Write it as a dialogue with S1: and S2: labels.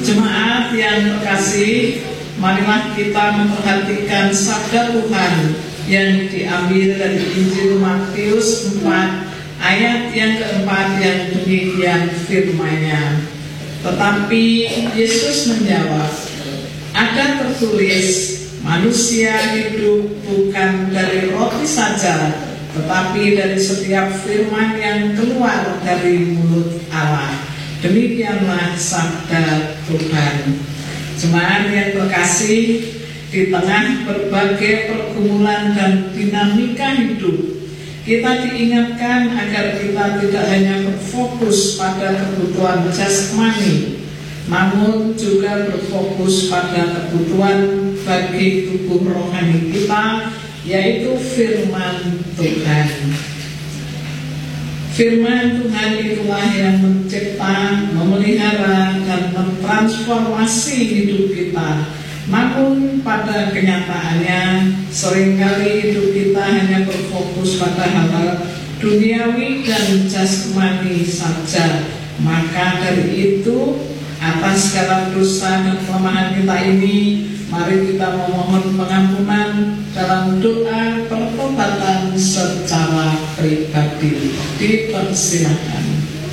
S1: Jemaat yang terkasih, marilah kita memperhatikan sabda Tuhan yang diambil dari Injil Matius 4 ayat yang keempat yang demikian firman-Nya. Tetapi Yesus menjawab, ada tertulis, manusia hidup bukan dari roti saja, tetapi dari setiap firman yang keluar dari mulut Allah. Demikianlah sabda Tuhan. Jemaat yang terkasih, di tengah berbagai pergumulan dan dinamika hidup, kita diingatkan agar kita tidak hanya berfokus pada kebutuhan jasmani, namun juga berfokus pada kebutuhan bagi tubuh rohani kita, yaitu firman Tuhan. Firman Tuhan itulah yang mencipta, memelihara, dan mentransformasi hidup kita. Namun pada kenyataannya seringkali hidup kita hanya berfokus pada hal-hal duniawi dan jasmani saja. Maka dari itu, atas segala dosa dan kelemahan kita ini, mari kita memohon pengampunan dalam doa pertobatan secara pribadi. Dipersilakan.